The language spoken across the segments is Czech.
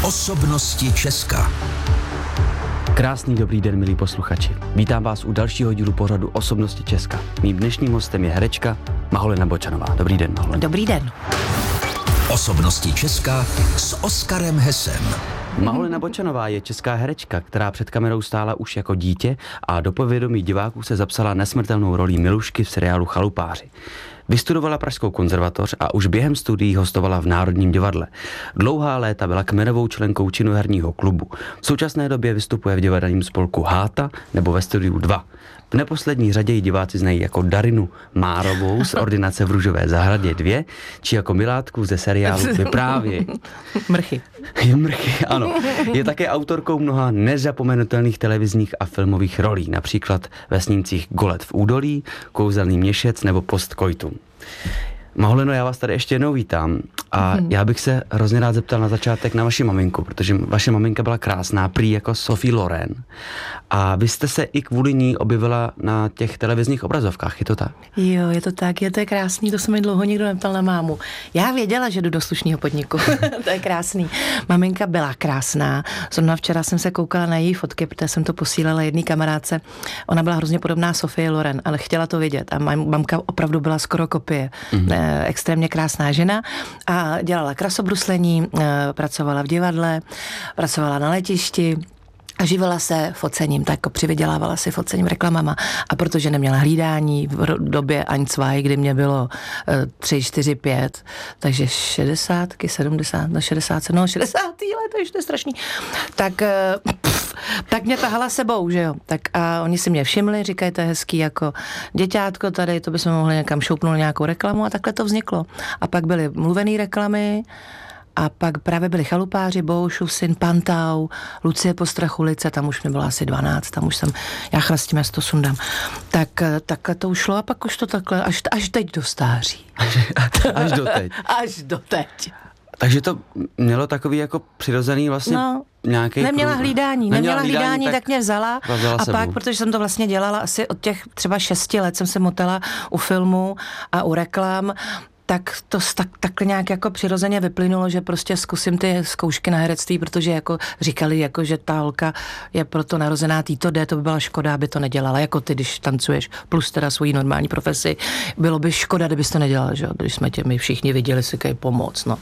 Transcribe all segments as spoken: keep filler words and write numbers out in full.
Osobnosti Česka. Krásný dobrý den, milí posluchači. Vítám vás u dalšího dílu pořadu Osobnosti Česka. Mým dnešním hostem je herečka Maholena Bočanová. Dobrý den, Maholena. Dobrý den. Osobnosti Česka s Oskarem Hesem. Maholena Bočanová je česká herečka, která před kamerou stála už jako dítě a do povědomí diváků se zapsala nesmrtelnou rolí Milušky v seriálu Chalupáři. Vystudovala Pražskou konzervatoř a už během studií hostovala v Národním divadle. Dlouhá léta byla kmenovou členkou činoherního klubu. V současné době vystupuje v divadelním spolku Háta nebo ve Studiu dva. V neposlední řadě ji diváci znají jako Darinu Márovou z Ordinace v Růžové zahradě dva, či jako Milátku ze seriálu Vyprávěj. Mrchy. Je mrchy, ano. Je také autorkou mnoha nezapomenutelných televizních a filmových rolí, například ve snímcích Golet v údolí, Kouzelný měšec nebo Postkoitum. Maholeno, já vás tady ještě jednou vítám a hmm. já bych se hrozně rád zeptal na začátek na vaši maminku, protože vaše maminka byla krásná, prý jako Sophie Loren. A vy jste se i kvůli ní objevila na těch televizních obrazovkách, je to tak? Jo, je to tak, je to je krásný, to se mi dlouho nikdo neptal na mámu. Já věděla, že jdu do slušného podniku, to je krásný. Maminka byla krásná, zrovna včera jsem se koukala na její fotky, protože jsem to posílala jedné kamarádce. Ona byla hrozně podobná Sophie Loren, ale chtěla to vidět a mamka opravdu byla skoro kopie. Mm-hmm. Extrémně krásná žena a dělala krasobruslení, pracovala v divadle, pracovala na letišti a živila se focením, tak jako přivydělávala si focením reklamama. A protože neměla hlídání v době Aňcvaj, kdy mě bylo tři, čtyři, pět, takže šedesátky, sedmdesát, no šedesát, no šedesátý let, to je to strašný. Tak, pff, tak mě tahala sebou, že jo. Tak a oni si mě všimli, říkají, to je hezký jako děťátko tady, to bychom mohli někam šoupnout nějakou reklamu a takhle to vzniklo. A pak byly mluvený reklamy, a pak právě byli Chalupáři, Boušův syn, Pantau, Lucie Postrachulice, tam už mi bylo asi dvanáct, tam už jsem, já chrastím, já si to sundám. Tak takhle to ušlo a pak už to takhle, až, až teď do stáří. Až do teď. Až do teď. Takže to mělo takový jako přirozený vlastně no, nějaký... Neměla prů... hlídání, neměla, neměla hlídání, hlídání tak, tak mě vzala, vzala a sebou. Pak, protože jsem to vlastně dělala asi od těch třeba šesti let, jsem se motala u filmu a u reklam, tak to tak, takhle nějak jako přirozeně vyplynulo, že prostě zkusím ty zkoušky na herectví, protože jako říkali, jako, že ta holka je proto narozená Týto D, to by byla škoda, aby to nedělala, jako ty, když tancuješ, plus teda svoji normální profesi. Bylo by škoda, kdybys to nedělala, že jo, když jsme tě my všichni viděli, si kaj pomoc, no.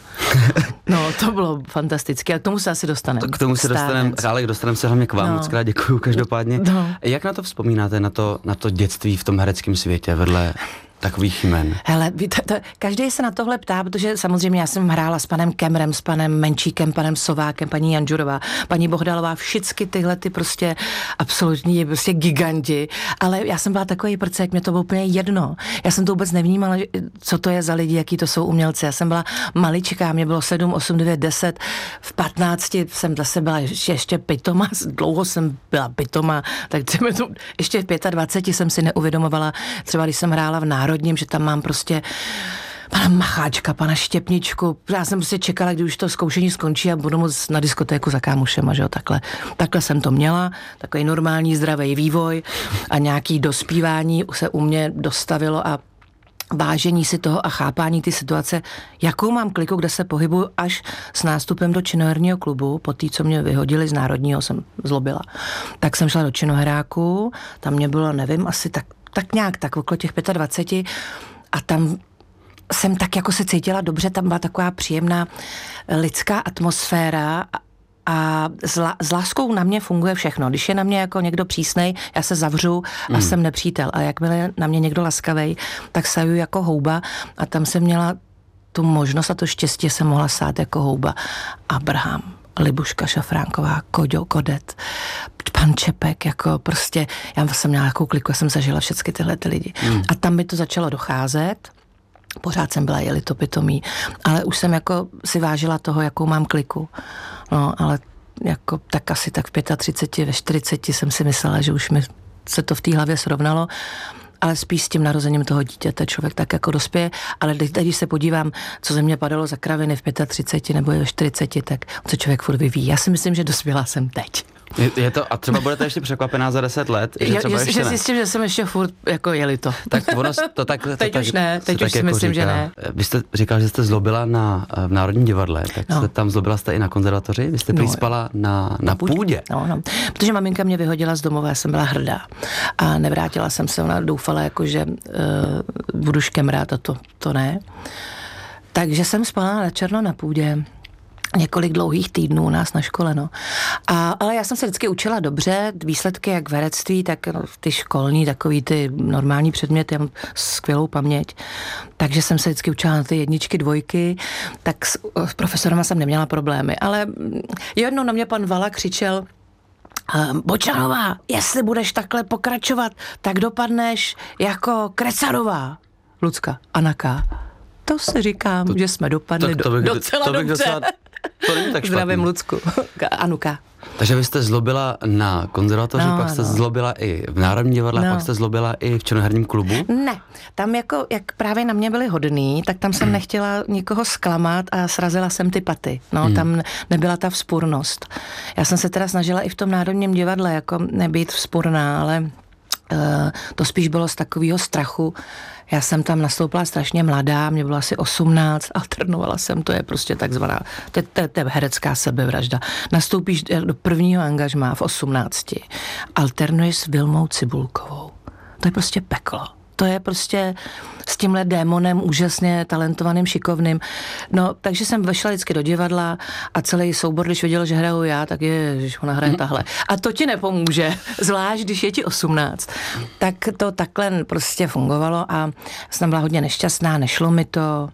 No, to bylo fantastické a k tomu se asi dostaneme. K tomu se dostaneme, ale dostaneme se hlavně k vám, no. Moc krát děkuju každopádně. No. Jak na to vzpomínáte, na to, na to dětství v tom hereckém světě, vedle takových jmen? Hele, to, to, každý se na tohle ptá, protože samozřejmě já jsem hrála s panem Kemrem, s panem Menčíkem, panem Sovákem, paní Janžurová, paní Bohdalová, všichni tyhle ty prostě absolutní prostě giganti, ale já jsem byla takový prcek, mě to bylo úplně jedno. Já jsem to vůbec nevnímala, co to je za lidi, jaký to jsou umělci. Já jsem byla maličká, mě bylo sedm, osm, devět, deset, v patnácti jsem zase byla ještě, ještě pitoma, dlouho jsem byla pitoma, tak to, ještě v dvaceti pěti jsem si neuvědomovala, třeba když jsem hrála v Národním, že tam mám prostě pana Macháčka, pana Štěpničku. Já jsem prostě čekala, kdy už to zkoušení skončí a budu moc na diskotéku za kámošema, že jo, takhle. Takhle jsem to měla, takový normální zdravý vývoj a nějaký dospívání se u mě dostavilo a vážení si toho a chápání ty situace, jakou mám kliku, kde se pohybuju až s nástupem do činoherního klubu, po té, co mě vyhodili z Národního, jsem zlobila. Tak jsem šla do činohráku, tam mě bylo, nevím, asi tak, tak nějak, tak okolo těch dvaceti pěti a tam jsem tak jako se cítila dobře, tam byla taková příjemná lidská atmosféra a s, la, s láskou na mě funguje všechno. Když je na mě jako někdo přísnej, já se zavřu a mm. jsem nepřítel. A jakmile je na mě někdo laskavej, tak saju jako houba a tam jsem měla tu možnost a to štěstí, jsem mohla sát jako houba. Abraham, Libuška Šafránková, Koďo, Kodet, pan Čepek, jako prostě, já jsem měla nějakou kliku, já jsem zažila všechny tyhle ty lidi. Mm. A tam mi to začalo docházet. Pořád jsem byla jeli to pitomí, ale už jsem jako si vážila toho, jakou mám kliku. No, ale jako tak asi tak v třiceti pěti, ve čtyřiceti jsem si myslela, že už mi se to v té hlavě srovnalo, ale spíš s tím narozením toho dítěte člověk tak jako dospěje, ale teď, když se podívám, co ze mě padalo za kraviny v třiceti pěti nebo ve čtyřiceti, tak se člověk furt vyvíjí. Já si myslím, že dospěla jsem teď. Je, je to, a třeba budete ještě překvapená za deset let, že třeba je, ještě že ne. zjistím, že jsem ještě furt jako jeli to. Tak ono to tak... To teď tak, už ne, teď už si myslím, říká. že ne. Vy jste říkal, že jste zlobila na, v Národním divadle, tak no. jste tam zlobila jste i na konzervatoři? Vy jste prý no, spala na, na půdě. půdě. No, no. Protože maminka mě vyhodila z domova, já jsem byla hrdá. A nevrátila jsem se, ona doufala, jako, že uh, budu škemrát a to, to ne. Takže jsem spala na černo na půdě. Několik dlouhých týdnů u nás na škole, no. A, ale já jsem se vždycky učila dobře, výsledky jak v herectví, tak no, ty školní, takový ty normální předměty, já mám skvělou paměť, takže jsem se vždycky učila na ty jedničky, dvojky, tak s, s profesorama jsem neměla problémy, ale jednou na mě pan Vala křičel: Bočanová, jestli budeš takhle pokračovat, tak dopadneš jako Krecarová. Lucka, Anaka. To si říkám, to, že jsme dopadli to, to bych, do, docela to bych dobře. Docela, to není tak zdravím Lucku. Anuka. Takže vy jste zlobila na konzervatoři, no, pak jste no. zlobila i v Národním divadle, no. pak jste zlobila i v Černoherním klubu? Ne, tam jako, jak právě na mě byli hodný, tak tam jsem nechtěla nikoho zklamat a srazila jsem ty paty. No, hmm. tam nebyla ta vzpurnost. Já jsem se teda snažila i v tom Národním divadle jako nebýt vzpurná, ale uh, to spíš bylo z takového strachu. Já jsem tam nastoupila strašně mladá, mě bylo asi osmnáct, alternovala jsem, to je prostě takzvaná, to je, to je, to je herecká sebevražda. Nastoupíš do prvního angažmá v osmnácti, alternuješ s Vilmou Cibulkovou. To je prostě peklo. To je prostě s tímhle démonem úžasně talentovaným, šikovným. No, takže jsem vešla vždycky do divadla a celý soubor, když viděl, že hraju já, tak je, že ona hraje mm. tahle. A to ti nepomůže, zvlášť když je ti osmnáct. Tak to takhle prostě fungovalo a jsem byla hodně nešťastná, nešlo mi to.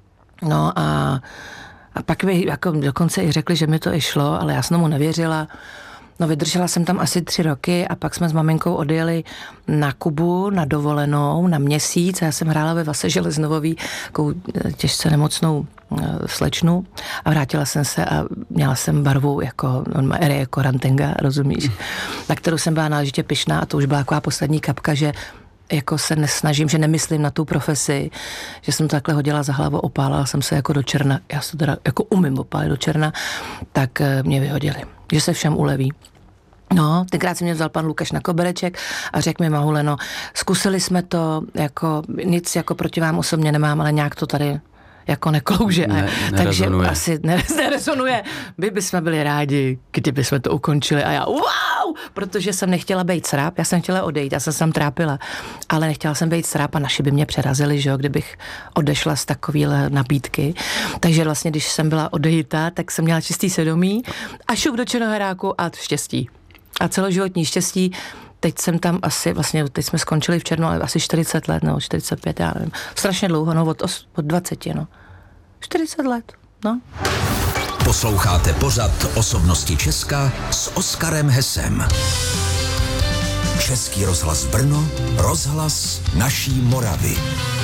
No a, a pak by jako dokonce i řekli, že mi to i šlo, ale já jsem mu nevěřila. No, vydržela jsem tam asi tři roky a pak jsme s maminkou odjeli na Kubu, na dovolenou, na měsíc. Já jsem hrála ve Vase Železnovový, takovou těžce nemocnou slečnu a vrátila jsem se a měla jsem barvu jako, on má ery jako Rantenga, rozumíš, na kterou jsem byla náležitě pyšná a to už byla taková poslední kapka, že jako se nesnažím, že nemyslím na tu profesi, že jsem to takhle hodila za hlavu, opálila jsem se jako do černa, já se teda jako umím opálit do černa, tak mě vyhodili, že se všem uleví. No, tenkrát si mě vzal pan Lukáš na kobereček a řekl mi: Mahuleno, zkusili jsme to, jako nic jako proti vám osobně nemám, ale nějak to tady jako neklouže. Ne, takže asi nerezonuje. My bychom byli rádi, kdyby jsme to ukončili a já wow, protože jsem nechtěla být sráp, já jsem chtěla odejít, já jsem se tam trápila, ale nechtěla jsem být sráp a naši by mě přerazili, že jo, kdybych odešla z takovýhle nabídky. Takže vlastně, když jsem byla odejita, tak jsem měla čistý svědomí a šup do Černoheráku a štěstí. A celoživotní štěstí. Teď jsem tam asi, vlastně teď jsme skončili v červnu, ale asi čtyřicet let, no, čtyřicet pět, já nevím. Strašně dlouho, no, od, os, od dvaceti, no. čtyřicet let, no. Posloucháte pořad Osobnosti Česka s Oskarem Hesem. Český rozhlas Brno, rozhlas naší Moravy.